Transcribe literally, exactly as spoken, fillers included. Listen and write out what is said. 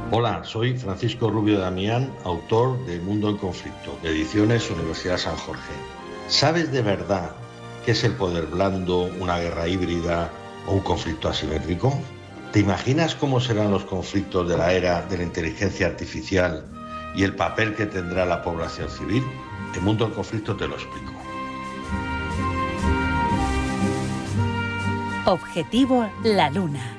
Hola, soy Francisco Rubio Damián, autor de Mundo en Conflicto, de Ediciones Universidad San Jorge. ¿Sabes de verdad qué es el poder blando, una guerra híbrida o un conflicto asimétrico? ¿Te imaginas cómo serán los conflictos de la era de la inteligencia artificial y el papel que tendrá la población civil? En Mundo en Conflicto te lo explico. Objetivo La Luna.